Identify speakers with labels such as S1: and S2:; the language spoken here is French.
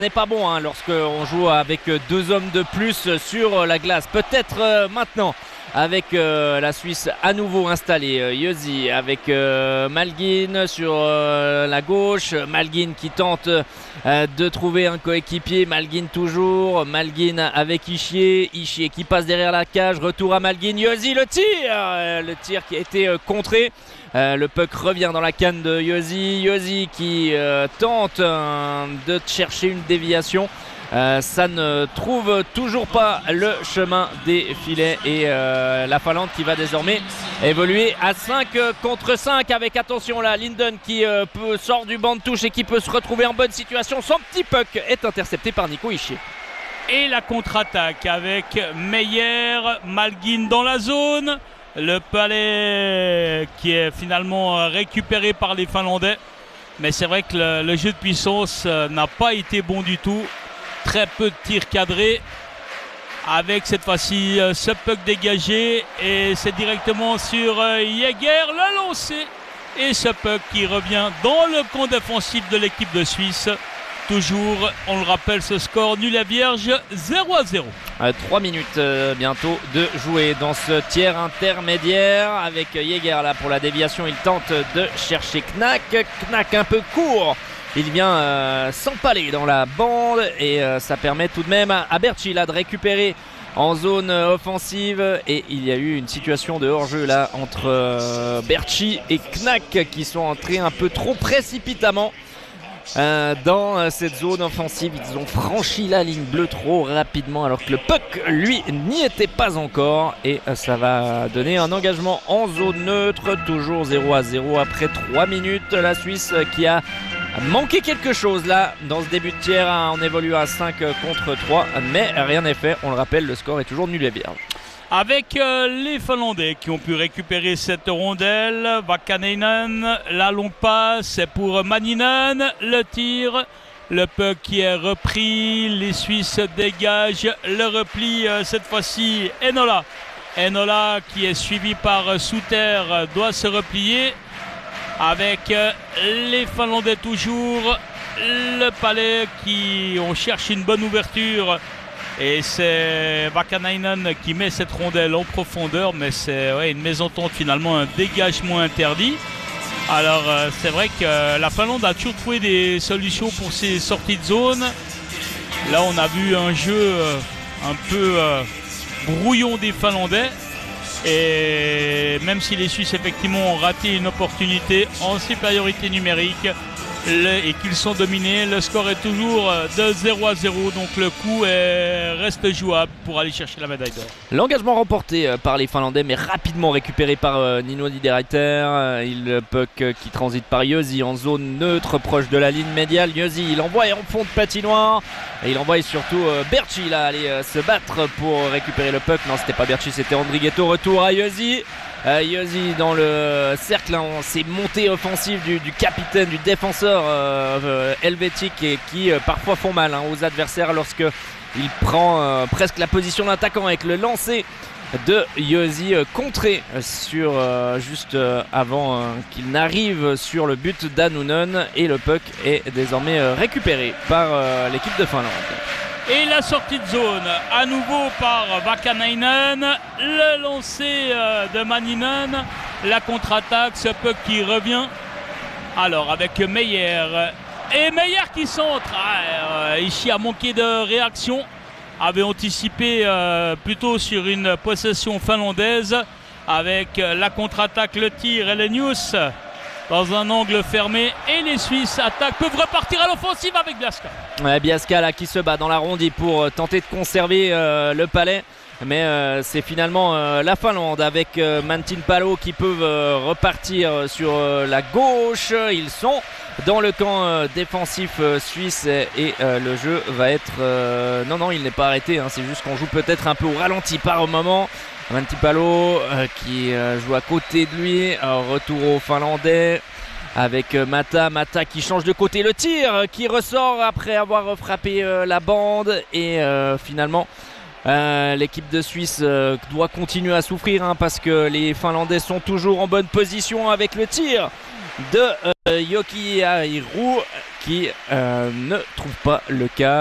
S1: n'est pas bon hein, lorsqu'on joue avec deux hommes de plus sur la glace. Peut-être maintenant avec la Suisse à nouveau installée. Yezi avec Malguin sur la gauche. Malguin qui tente de trouver un coéquipier. Malguin toujours. Malguin avec Ishier. Ishier qui passe derrière la cage. Retour à Malguin. Yezi le tir. Le tir qui a été contré. Le puck revient dans la canne de Yezi. Yezi qui tente de chercher une déviation. Ça ne trouve toujours pas le chemin des filets et la Finlande qui va désormais évoluer à 5 contre 5 avec, attention là, Linden qui sort du banc de touche et qui peut se retrouver en bonne situation. Son petit puck est intercepté par Nico Ishier.
S2: Et la contre-attaque avec Meyer, Malguin dans la zone. Le palais qui est finalement récupéré par les Finlandais. Mais c'est vrai que le jeu de puissance n'a pas été bon du tout. Très peu de tirs cadrés. Avec cette fois-ci ce puck dégagé. Et c'est directement sur Jäger, le lancer. Et ce puck qui revient dans le camp défensif de l'équipe de Suisse. Toujours, on le rappelle, ce score nul à vierge, 0-0.
S1: 3 minutes bientôt de jouer dans ce tiers intermédiaire avec Jäger là pour la déviation. Il tente de chercher Knack. Knack un peu court. Il vient s'empaler dans la bande et ça permet tout de même à Berchi là de récupérer en zone offensive. Et il y a eu une situation de hors-jeu là entre Berchi et Knack qui sont entrés un peu trop précipitamment dans cette zone offensive. Ils ont franchi la ligne bleue trop rapidement alors que le puck lui n'y était pas encore et ça va donner un engagement en zone neutre. Toujours 0-0 après 3 minutes. La Suisse qui a manqué quelque chose là dans ce début de tiers. On évolue à 5 contre 3 mais rien n'est fait. On le rappelle, le score est toujours nul et vierge.
S2: Avec les Finlandais qui ont pu récupérer cette rondelle. Vakaneinen, la longue passe, c'est pour Maninen. Le tir, le puck qui est repris. Les Suisses dégagent le repli. Cette fois-ci, Enola. Enola qui est suivi par Souter doit se replier. Avec les Finlandais toujours. Le palais qui on cherche une bonne ouverture. Et c'est Vakanainen qui met cette rondelle en profondeur, mais c'est une mésentente finalement, un dégagement interdit. Alors c'est vrai que la Finlande a toujours trouvé des solutions pour ses sorties de zone. Là on a vu un jeu un peu brouillon des Finlandais. Et même si les Suisses effectivement ont raté une opportunité en supériorité numérique, et qu'ils sont dominés, le score est toujours de 0-0, donc le coup reste jouable pour aller chercher la médaille d'or.
S1: L'engagement remporté par les Finlandais mais rapidement récupéré par Nino Niederreiter. Le puck qui transite par Yezi en zone neutre proche de la ligne médiale. Yezi il envoie en fond de patinoire et il envoie surtout Berchi là aller se battre pour récupérer le puck. Non, c'était pas Berchi, c'était Andrighetto. Retour à Yezi. Yezi dans le cercle, on s'est monté offensif du capitaine, du défenseur helvétique et qui parfois font mal aux adversaires lorsque il prend presque la position d'attaquant avec le lancer de Yezi contré sur juste avant qu'il n'arrive sur le but d'Annunen et le puck est désormais récupéré par l'équipe de Finlande.
S2: Et la sortie de zone à nouveau par Vakanainen, le lancer de Maninen, la contre-attaque, ce puck qui revient. Alors avec Meyer, et Meyer qui centre. Ishii a manqué de réaction, avait anticipé plutôt sur une possession finlandaise. Avec la contre-attaque, le tir, Elenius dans un angle fermé et les Suisses attaquent, peuvent repartir à l'offensive avec Biasca.
S1: Biasca là qui se bat dans l'arrondi pour tenter de conserver le palais. Mais c'est finalement la Finlande avec Mantin Palo qui peuvent repartir sur la gauche. Ils sont dans le camp défensif suisse et le jeu va être... Non, il n'est pas arrêté, c'est juste qu'on joue peut-être un peu au ralenti par moment. Mantin Palo qui joue à côté de lui. Retour aux Finlandais avec Mata qui change de côté. Le tir qui ressort après avoir frappé la bande et finalement... l'équipe de Suisse doit continuer à souffrir parce que les Finlandais sont toujours en bonne position avec le tir de Joki Airu qui ne trouve pas le cas.